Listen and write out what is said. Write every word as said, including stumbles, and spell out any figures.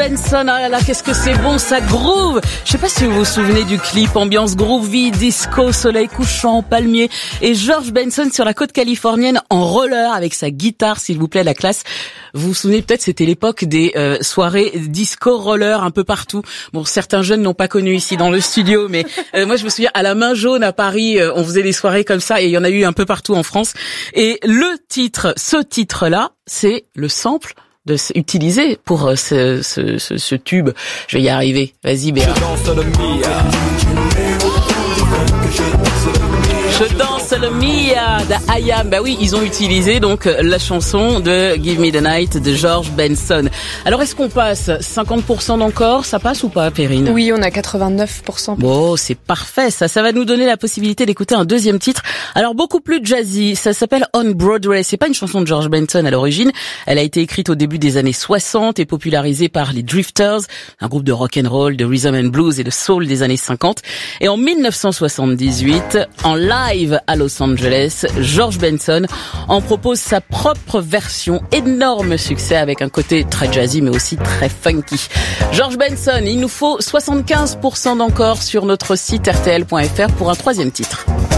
Benson, ah là là, qu'est-ce que c'est bon, ça groove. Je sais pas si vous vous souvenez du clip, ambiance groovy, disco, soleil couchant, palmier, et George Benson sur la côte californienne en roller avec sa guitare, s'il vous plaît, la classe. Vous vous souvenez peut-être, c'était l'époque des euh, soirées disco roller un peu partout. Bon, certains jeunes n'ont pas connu ici dans le studio, mais euh, moi je me souviens à la Main Jaune à Paris, euh, on faisait des soirées comme ça et il y en a eu un peu partout en France. Et le titre, ce titre-là, c'est le sample de utiliser pour euh, ce, ce, ce, ce tube. Je vais y arriver. Vas-y, Béa. Je danse le Mia de I Am. Bah oui, ils ont utilisé donc la chanson de Give Me the Night de George Benson. Alors est-ce qu'on passe cinquante pour cent d'encore? Ça passe ou pas, Perrine? Oui, on a quatre-vingt-neuf pour cent. Bon, c'est parfait. Ça, ça va nous donner la possibilité d'écouter un deuxième titre. Alors beaucoup plus jazzy. Ça s'appelle On Broadway. C'est pas une chanson de George Benson à l'origine. Elle a été écrite au début des années soixante et popularisée par les Drifters, un groupe de rock and roll, de rhythm and blues et de soul des années cinquante. Et en mille neuf cent soixante-dix-huit, en live à Los Angeles, George Benson en propose sa propre version. Énorme succès avec un côté très jazzy mais aussi très funky. George Benson, il nous faut soixante-quinze pour cent d'encore sur notre site R T L point F R pour un troisième titre.